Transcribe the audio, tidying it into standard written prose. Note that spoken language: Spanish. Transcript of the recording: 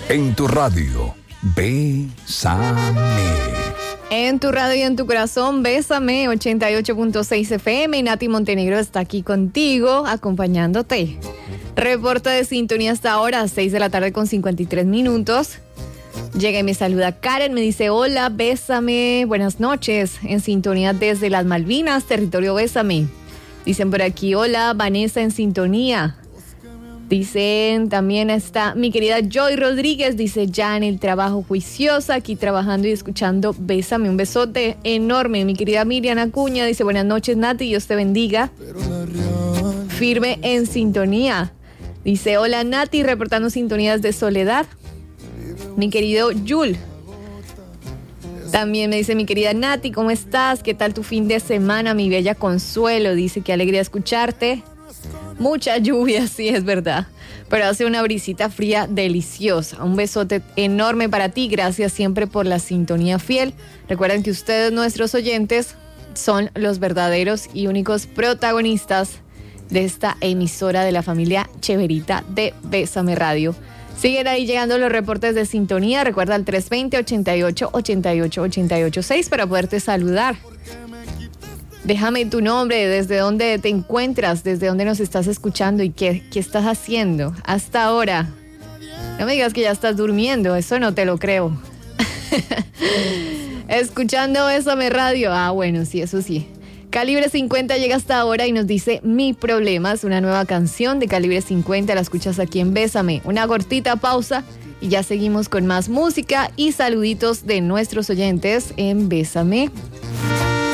En tu radio, Bésame. En tu radio y en tu corazón, Bésame, 88.6 FM. Nati Montenegro está aquí contigo, acompañándote. Reporte de sintonía hasta ahora, 6 de la tarde con 53 minutos. Llega y me saluda Karen, me dice: hola, Bésame, buenas noches. En sintonía desde las Malvinas, territorio Bésame. Dicen por aquí: hola, Vanessa en sintonía. Dicen, también está mi querida Joy Rodríguez, dice: ya en el trabajo, juiciosa, aquí trabajando y escuchando Bésame. Un besote enorme. Mi querida Miriam Acuña dice: buenas noches, Nati, Dios te bendiga. Firme en sintonía. Dice: hola, Nati, reportando sintonías de Soledad. Mi querido Yul. También me dice: mi querida Nati, ¿cómo estás? ¿Qué tal tu fin de semana? Mi bella Consuelo dice: qué alegría escucharte. Mucha lluvia, sí, es verdad, pero hace una brisita fría deliciosa. Un besote enorme para ti, gracias siempre por la sintonía fiel. Recuerden que ustedes, nuestros oyentes, son los verdaderos y únicos protagonistas de esta emisora de la familia Cheverita de Bésame Radio. Siguen ahí llegando los reportes de sintonía. Recuerda el 320-88-88-886 para poderte saludar. Déjame tu nombre, desde dónde te encuentras, desde dónde nos estás escuchando y qué estás haciendo hasta ahora. No me digas que ya estás durmiendo, eso no te lo creo. Escuchando Bésame Radio. Ah, bueno, sí, eso sí. Calibre 50 llega hasta ahora y nos dice: Mi Problema. Es una nueva canción de Calibre 50, la escuchas aquí en Bésame. Una cortita pausa y ya seguimos con más música y saluditos de nuestros oyentes en Bésame.